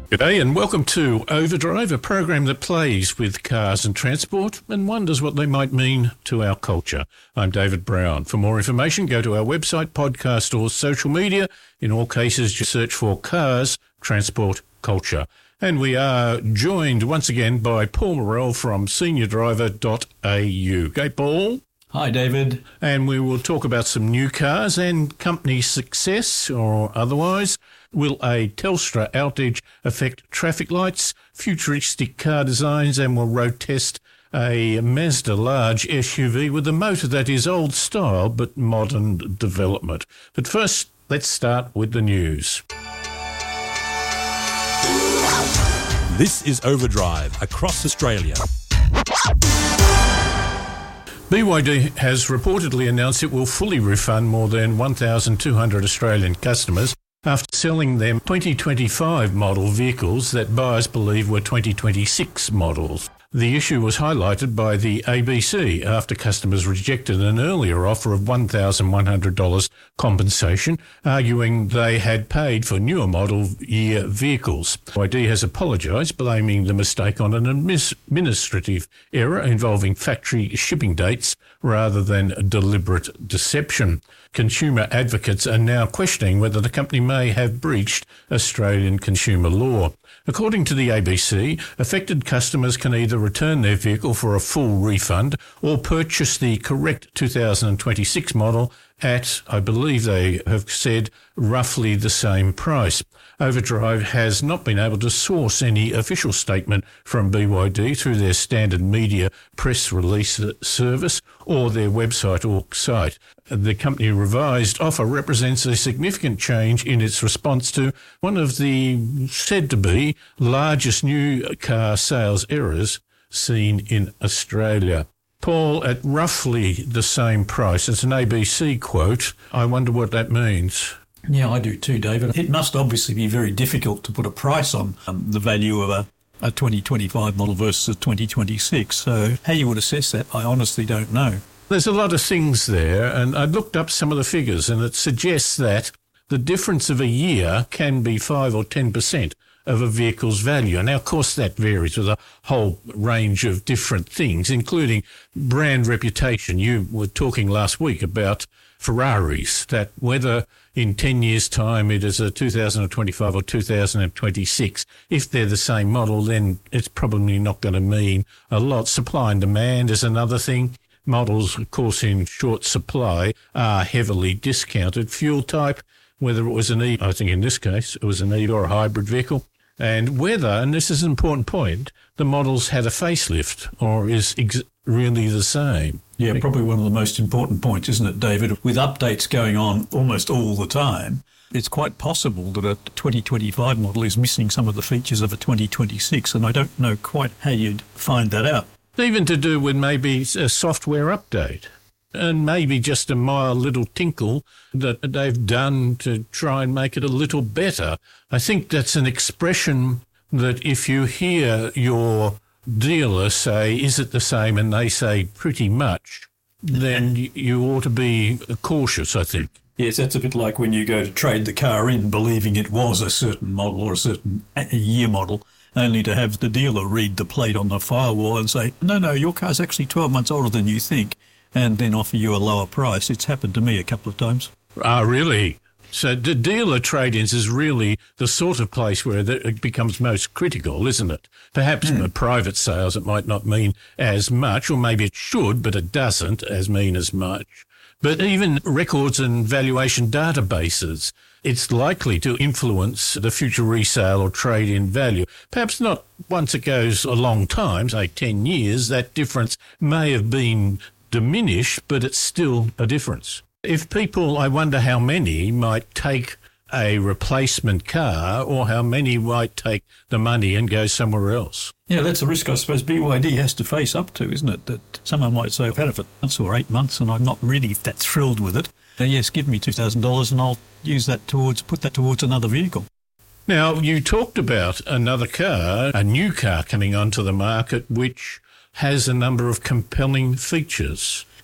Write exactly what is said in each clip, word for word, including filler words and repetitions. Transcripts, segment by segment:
G'day and welcome to Overdrive, a program that plays with cars and transport and wonders what they might mean to our culture. I'm David Brown. For more information, go to our website, podcast or social media. In all cases, just search for Cars, Transport, Culture. And we are joined once again by Paul Morrell from senior driver dot a u. Okay, Paul? Hi, David. And we will talk about some new cars and company success or otherwise. Will a Telstra outage affect traffic lights, futuristic car designs, and will road test a Mazda large S U V with a motor that is old style but modern development. But first, let's start with the news. This is Overdrive across Australia. B Y D has reportedly announced it will fully refund more than one thousand two hundred Australian customers after selling them twenty twenty-five model vehicles that buyers believe were twenty twenty-six models. The issue was highlighted by the A B C after customers rejected an earlier offer of one thousand one hundred dollars compensation, arguing they had paid for newer model year vehicles. B Y D has apologised, blaming the mistake on an administrative error involving factory shipping dates rather than deliberate deception. Consumer advocates are now questioning whether the company may have breached Australian consumer law. According to the A B C, affected customers can either return their vehicle for a full refund or purchase the correct two thousand twenty-six model at, I believe they have said, roughly the same price. Overdrive has not been able to source any official statement from B Y D through their standard media press release service or their website or site. The company revised offer represents a significant change in its response to one of the said to be largest new car sales errors seen in Australia. Paul, at roughly the same price, it's an A B C quote. I wonder what that means. Yeah, I do too, David. It must obviously be very difficult to put a price on um, the value of a, a twenty twenty-five model versus a twenty twenty-six. So how you would assess that, I honestly don't know. There's a lot of things there, and I looked up some of the figures, and it suggests that the difference of a year can be five or ten percent of a vehicle's value. Now, of course, that varies with a whole range of different things, including brand reputation. You were talking last week about Ferraris, that whether in ten years' time it is a two thousand twenty-five or two thousand twenty-six, if they're the same model, then it's probably not going to mean a lot. Supply and demand is another thing. Models, of course, in short supply are heavily discounted. Fuel type, whether it was an E V, I think in this case it was an E V or a hybrid vehicle, and whether, and this is an important point, the models had a facelift or is ex- really the same. Yeah, probably one of the most important points, isn't it, David? With updates going on almost all the time, it's quite possible that a twenty twenty-five model is missing some of the features of a twenty twenty-six, and I don't know quite how you'd find that out. Even to do with maybe a software update and maybe just a mild little tinkle that they've done to try and make it a little better. I think that's an expression that if you hear your dealer say, is it the same, and they say pretty much, then you ought to be cautious, I think. Yes, that's a bit like when you go to trade the car in believing it was a certain model or a certain year model, only to have the dealer read the plate on the firewall and say, no, no, your car's actually twelve months older than you think, and then offer you a lower price. It's happened to me a couple of times. Ah, really? So the dealer trade-ins is really the sort of place where it becomes most critical, isn't it? Perhaps mm. private sales, it might not mean as much, or maybe it should, but it doesn't as mean as much. But even records and valuation databases, it's likely to influence the future resale or trade-in value. Perhaps not once it goes a long time, say ten years, that difference may have been diminished, but it's still a difference. If people, I wonder how many might take a replacement car or how many might take the money and go somewhere else. Yeah, that's a risk I suppose B Y D has to face up to, isn't it? That someone might say, I've had it for months or eight months and I'm not really that thrilled with it. Uh, yes, give me two thousand dollars and I'll use that towards, put that towards another vehicle. Now, you talked about another car, a new car coming onto the market, which has a number of compelling features.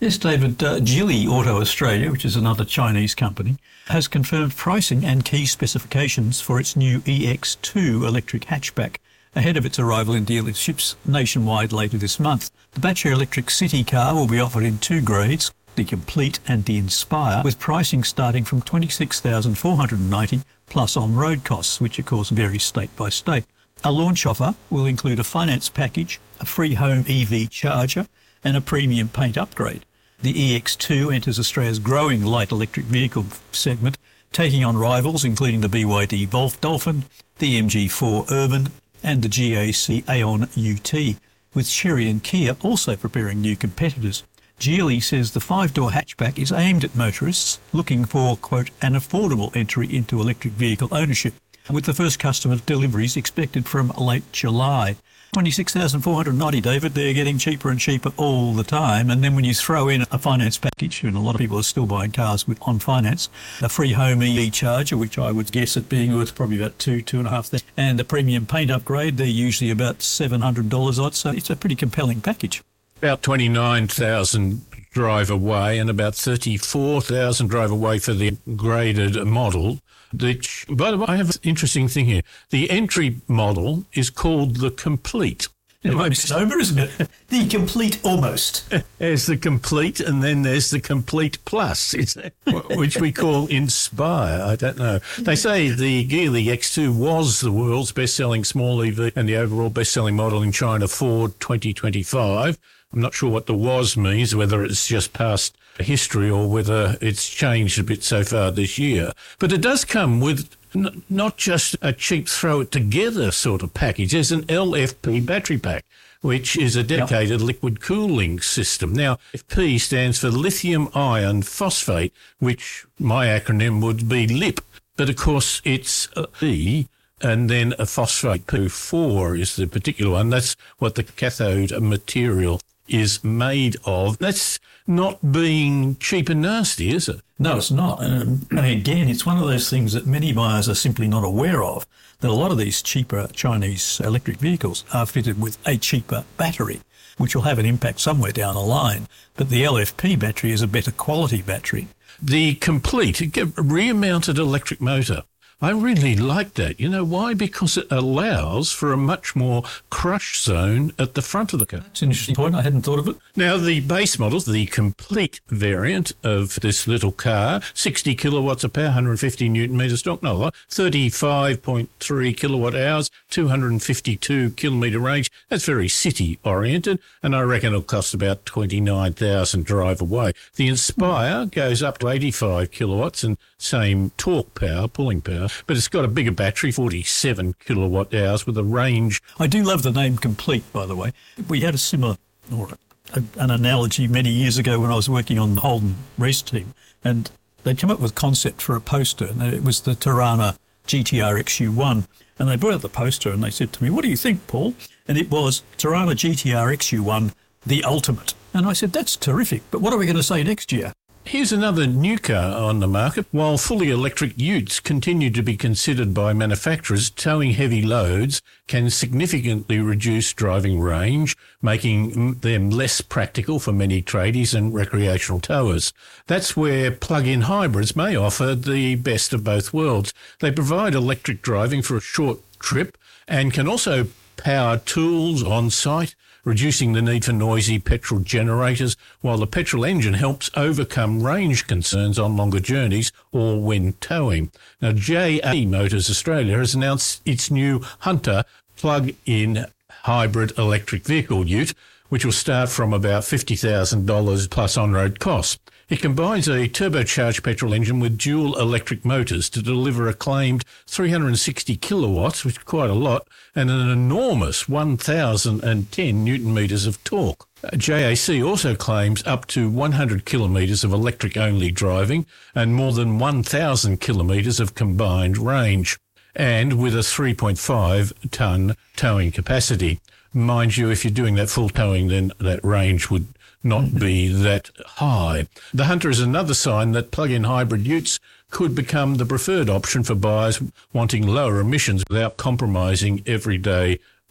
Yes, David, uh, Geely Auto Australia, which is another Chinese company, has confirmed pricing and key specifications for its new E X two electric hatchback ahead of its arrival in dealerships nationwide later this month. The battery electric city car will be offered in two grades, the Complete and the Inspire, with pricing starting from twenty-six thousand four hundred ninety dollars plus on-road costs, which of course vary state by state. A launch offer will include a finance package, a free home E V charger and a premium paint upgrade. The E X two enters Australia's growing light electric vehicle segment, taking on rivals including the B Y D Volf Dolphin, the M G four Urban and the G A C Aeon U T, with Chery and Kia also preparing new competitors. Geely says the five-door hatchback is aimed at motorists looking for, quote, an affordable entry into electric vehicle ownership, with the first customer deliveries expected from late July. twenty-six thousand four hundred ninety dollars, David, they're getting cheaper and cheaper all the time. And then when you throw in a finance package, and a lot of people are still buying cars with on finance, a free home E V charger, which I would guess it being worth probably about two, two and a half, thousand, and a premium paint upgrade, they're usually about seven hundred dollars odd. So it's a pretty compelling package. About twenty-nine thousand drive away and about thirty-four thousand drive away for the graded model. Which, by the way, I have an interesting thing here. The entry model is called the Complete. It might be sober, isn't it? The Complete almost. There's the Complete and then there's the Complete Plus, which we call Inspire. I don't know. They say the Geely X two was the world's best-selling small E V and the overall best-selling model in China for twenty twenty-five. I'm not sure what the was means, whether it's just past history or whether it's changed a bit so far this year. But it does come with n- not just a cheap throw-it-together sort of package. There's an L F P battery pack, which is a dedicated yep. liquid cooling system. Now, F P stands for lithium iron phosphate, which my acronym would be LIP. But, of course, it's a P. And then a phosphate P four is the particular one. That's what the cathode material is made of. That's not being cheap and nasty, is it? No, it's not. And, and again, it's one of those things that many buyers are simply not aware of, that a lot of these cheaper Chinese electric vehicles are fitted with a cheaper battery, which will have an impact somewhere down the line. But the L F P battery is a better quality battery. The Complete rear-mounted electric motor. I really like that. You know why? Because it allows for a much more crush zone at the front of the car. That's an interesting point. I hadn't thought of it. Now, the base model, the Complete variant of this little car, sixty kilowatts of power, one hundred fifty newton metres torque, no, thirty-five point three kilowatt hours, two hundred fifty-two kilometre range. That's very city-oriented, and I reckon it'll cost about twenty-nine thousand drive away. The Inspire goes up to eighty-five kilowatts and same torque power, pulling power, but it's got a bigger battery, forty-seven kilowatt hours, with a range. I do love the name Complete, by the way. We had a similar, or a, an analogy many years ago when I was working on the Holden race team, and they'd come up with a concept for a poster, and it was the Tirana G T R X U one, and they brought out the poster and they said to me, "What do you think, Paul?" And it was Tirana G T R X U one, the ultimate. And I said, "That's terrific, but what are we going to say next year?" Here's another new car on the market. While fully electric utes continue to be considered by manufacturers, towing heavy loads can significantly reduce driving range, making them less practical for many tradies and recreational towers. That's where plug-in hybrids may offer the best of both worlds. They provide electric driving for a short trip and can also power tools on site, reducing the need for noisy petrol generators, while the petrol engine helps overcome range concerns on longer journeys or when towing. Now, J A Motors Australia has announced its new Hunter plug-in hybrid electric vehicle ute, which will start from about fifty thousand dollars plus on-road costs. It combines a turbocharged petrol engine with dual electric motors to deliver a claimed three hundred sixty kilowatts, which is quite a lot, and an enormous one thousand ten newton metres of torque. J A C also claims up to one hundred kilometres of electric-only driving and more than one thousand kilometres of combined range, and with a three point five tonne towing capacity. Mind you, if you're doing that full towing, then that range would not be that high. The Hunter is another sign that plug-in hybrid utes could become the preferred option for buyers wanting lower emissions without compromising everyday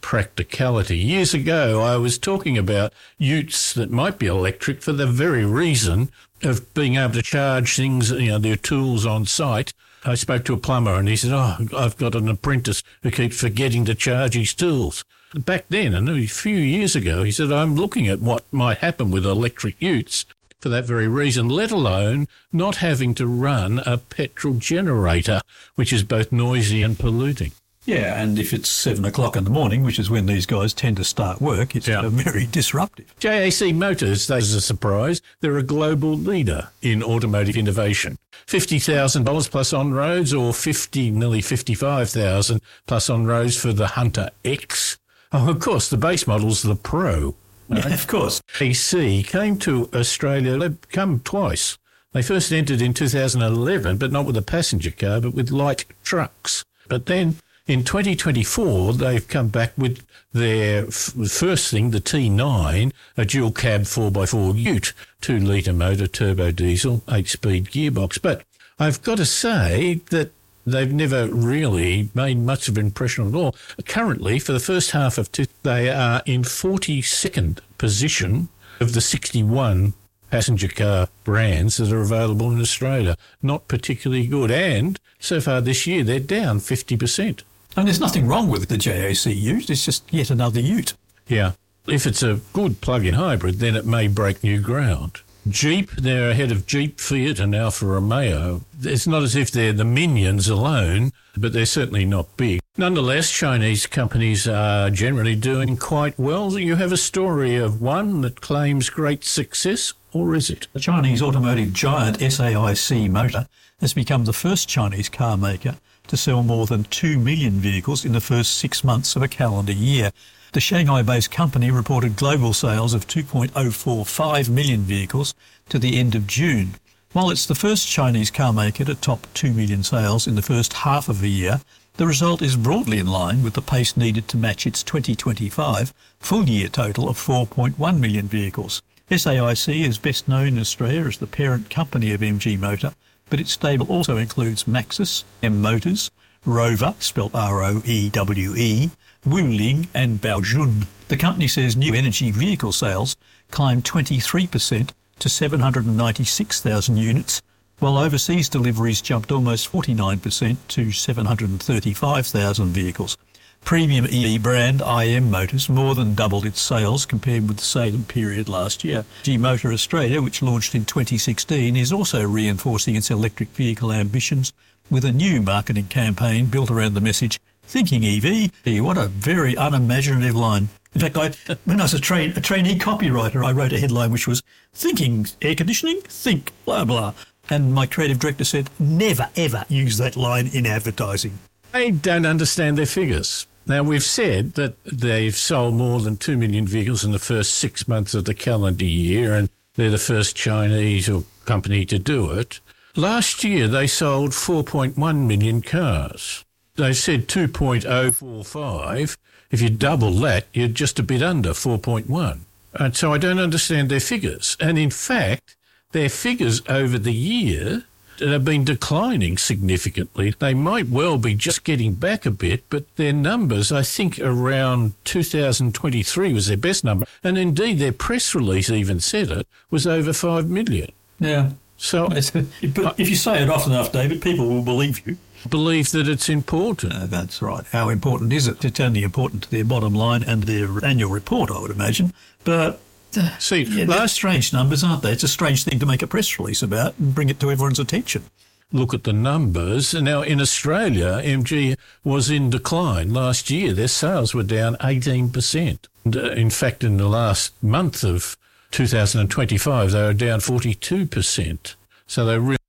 practicality. Years ago, I was talking about utes that might be electric for the very reason of being able to charge things, you know, their tools on site. I spoke to a plumber and he said, oh, I've got an apprentice who keeps forgetting to charge his tools. Back then, and a few years ago, he said, I'm looking at what might happen with electric utes for that very reason, let alone not having to run a petrol generator, which is both noisy and polluting. Yeah, and if it's seven o'clock in the morning, which is when these guys tend to start work, it's Yeah. uh, very disruptive. J A C Motors, that is a surprise. They're a global leader in automotive innovation. fifty thousand dollars plus on-roads, or fifty, nearly fifty-five thousand dollars plus on-roads for the Hunter X. Oh, of course, the base model's the Pro. Yeah, of course. A C came to Australia, they've come twice. They first entered in two thousand eleven, but not with a passenger car, but with light trucks. But then in twenty twenty-four, they've come back with their f- first thing, the T nine, a dual cab four by four ute, two litre motor, turbo diesel, eight-speed gearbox. But I've got to say that they've never really made much of an impression at all. Currently, for the first half of two, they are in forty-second position of the sixty-one passenger car brands that are available in Australia. Not particularly good. And so far this year, they're down fifty percent. And there's nothing wrong with the J A C ute. It's just yet another ute. Yeah. If it's a good plug-in hybrid, then it may break new ground. Jeep, they're ahead of Jeep, Fiat and Alfa Romeo. It's not as if they're the minions alone, but they're certainly not big. Nonetheless, Chinese companies are generally doing quite well. You have a story of one that claims great success, or is it? The Chinese automotive giant S A I C Motor has become the first Chinese car maker to sell more than two million vehicles in the first six months of a calendar year. The Shanghai-based company reported global sales of two point oh four five million vehicles to the end of June. While it's the first Chinese car maker to top two million sales in the first half of the year, the result is broadly in line with the pace needed to match its twenty twenty-five full-year total of four point one million vehicles. S A I C is best known in Australia as the parent company of M G Motor, but its stable also includes Maxus, M Motors, Rover, spelled R O E W E, Wuling and Baojun. The company says new energy vehicle sales climbed twenty-three percent to seven hundred ninety-six thousand units, while overseas deliveries jumped almost forty-nine percent to seven hundred thirty-five thousand vehicles. Premium E V brand I M Motors more than doubled its sales compared with the same period last year. G Motor Australia, which launched in twenty sixteen, is also reinforcing its electric vehicle ambitions with a new marketing campaign built around the message, Thinking E V. What a very unimaginative line. In fact, I, when I was a, train, a trainee copywriter, I wrote a headline which was, Thinking air conditioning? Think blah blah. And my creative director said, never ever use that line in advertising. I don't understand their figures. Now, we've said that they've sold more than two million vehicles in the first six months of the calendar year, and they're the first Chinese or company to do it. Last year, they sold four point one million cars. They said two point oh four five. If you double that, you're just a bit under four point one. And so I don't understand their figures. And in fact, their figures over the year have been declining significantly. They might well be just getting back a bit, but their numbers, I think around two thousand twenty-three was their best number. And indeed, their press release even said it was over five million. Yeah. So But if you say it often enough, David, people will believe you. Believe that it's important. Uh, that's right. How important is it? It's only important to their bottom line and their annual report, I would imagine. But uh, See, yeah, last they're strange numbers, aren't they? It's a strange thing to make a press release about and bring it to everyone's attention. Look at the numbers. Now, in Australia, M G was in decline. Last year, their sales were down eighteen percent. And, uh, in fact, in the last month of two thousand twenty-five, they were down forty-two percent. So they really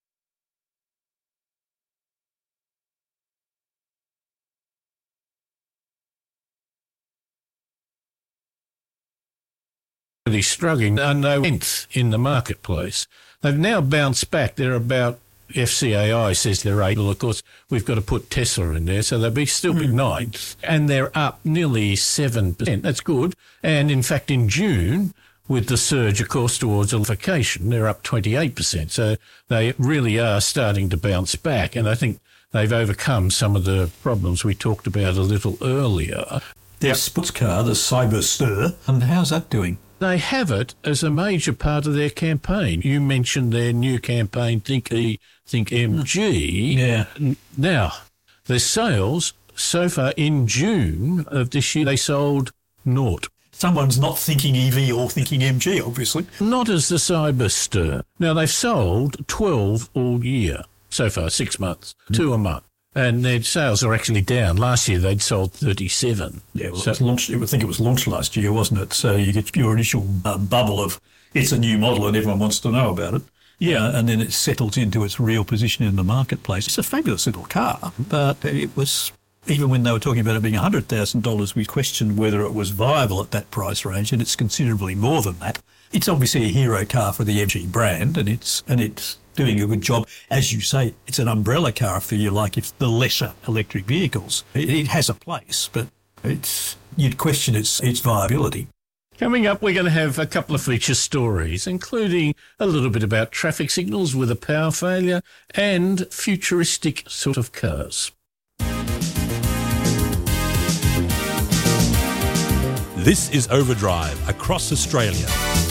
really struggling and no length in the marketplace. They've now bounced back. They're about, F C A I says they're eight. Well, of course, we've got to put Tesla in there, so they'll be still be ninth. And they're up nearly seven percent. That's good. And in fact, in June, with the surge, of course, towards electrification, they're up twenty-eight percent. So they really are starting to bounce back. And I think they've overcome some of the problems we talked about a little earlier. their Yep. sports car, the Cyberster. And how's that doing? They have it as a major part of their campaign. You mentioned their new campaign, Think E, Think M G. Yeah. N- Now, their sales so far in June of this year, they sold naught. Someone's not thinking E V or thinking M G, obviously. Not as the Cyberster. Now, they've sold twelve all year so far, six months, two a month. And their sales are actually down. Last year, they'd sold thirty-seven. Yeah, well, So- it was launched, I think it was launched last year, wasn't it? So you get your initial uh, bubble of it's a new model and everyone wants to know about it. Yeah, and then it settles into its real position in the marketplace. It's a fabulous little car, but it was, even when they were talking about it being one hundred thousand dollars, we questioned whether it was viable at that price range, and it's considerably more than that. It's obviously a hero car for the M G brand, and it's and it's doing a good job. As you say, it's an umbrella car, if you like, if the lesser electric vehicles. It, it has a place, but it's you'd question its its viability. Coming up, we're going to have a couple of feature stories, including a little bit about traffic signals with a power failure and futuristic sort of cars. This is Overdrive across Australia.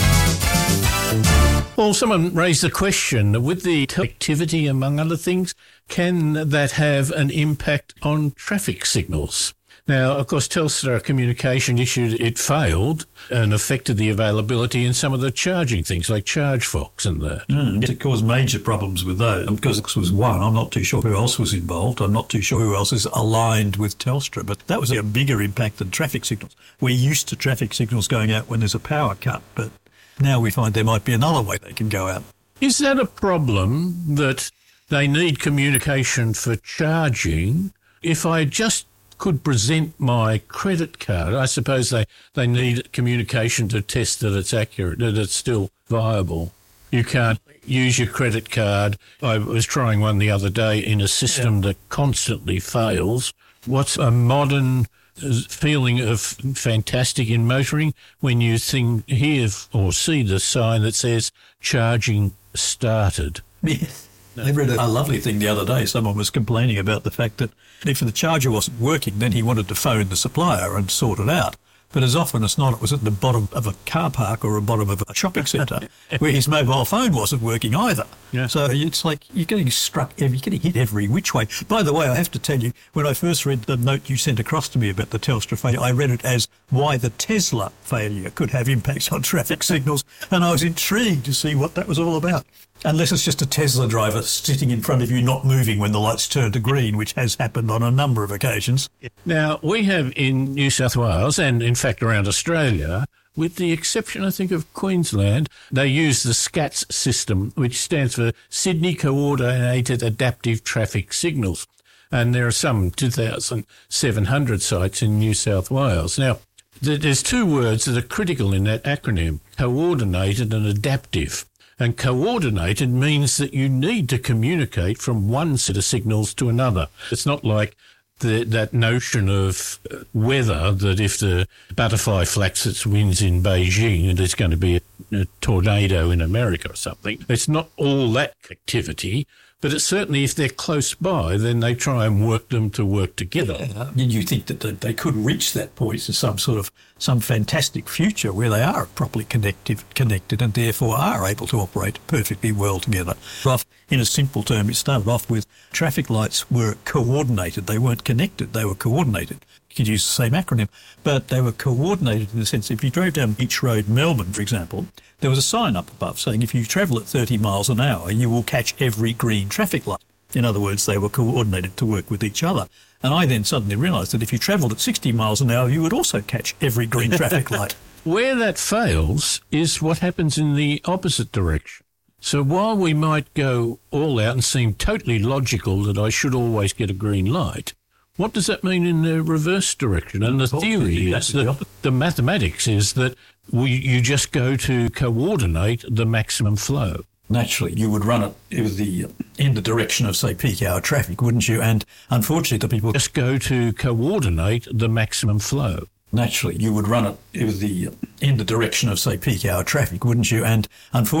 Well, someone raised the question, with the activity, among other things, can that have an impact on traffic signals? Now, of course, Telstra communication issued it failed and affected the availability in some of the charging things like ChargeFox and that. Mm, it caused major problems with those. And because this was one, I'm not too sure who else was involved. I'm not too sure who else is aligned with Telstra, but that was a bigger impact than traffic signals. We're used to traffic signals going out when there's a power cut, but now we find there might be another way they can go out. Is that a problem that they need communication for charging? If I just could present my credit card, I suppose they, they need communication to test that it's accurate, that it's still viable. You can't use your credit card. I was trying one the other day in a system yeah. that constantly fails. What's a modern feeling of fantastic in motoring when you think, hear or see the sign that says charging started? Yes. I read a, a lovely thing the other day. Someone was complaining about the fact that if the charger wasn't working, then he wanted to phone the supplier and sort it out. But as often as not, it was at the bottom of a car park or a bottom of a shopping centre where his mobile phone wasn't working either. Yeah. So it's like you're getting struck, you're getting hit every which way. By the way, I have to tell you, when I first read the note you sent across to me about the Telstra failure, I read it as why the Tesla failure could have impacts on traffic signals, and I was intrigued to see what that was all about. Unless it's just a Tesla driver sitting in front of you not moving when the lights turn to green, which has happened on a number of occasions. Now, we have in New South Wales, and in fact around Australia, with the exception, I think, of Queensland, they use the SCATS system, which stands for Sydney Coordinated Adaptive Traffic Signals. And there are some two thousand seven hundred sites in New South Wales. Now, there's two words that are critical in that acronym, coordinated and adaptive. And coordinated means that you need to communicate from one set of signals to another. It's not like the, that notion of weather, that if the butterfly flaps its wings in Beijing, there's going to be a, a tornado in America or something. It's not all that activity, but it's certainly if they're close by, then they try and work them to work together. Yeah, you think that they could reach that point to some sort of some fantastic future where they are properly connected, connected and therefore are able to operate perfectly well together. But in a simple term, it started off with traffic lights were coordinated. They weren't connected, they were coordinated. You could use the same acronym, but they were coordinated in the sense if you drove down Beach Road, Melbourne, for example, there was a sign up above saying if you travel at thirty miles an hour, you will catch every green traffic light. In other words, they were coordinated to work with each other. And I then suddenly realised that if you travelled at sixty miles an hour, you would also catch every green traffic light. Where that fails is what happens in the opposite direction. So while we might go all out and seem totally logical that I should always get a green light, what does that mean in the reverse direction? And the theory is that the mathematics is that we, you just go to coordinate the maximum flow. Naturally, you would run it with the, in the direction of, say, peak hour traffic, wouldn't you? And unfortunately, the people just go to coordinate the maximum flow. Naturally, you would run it with the, in the direction of, say, peak hour traffic, wouldn't you? And unfortunately,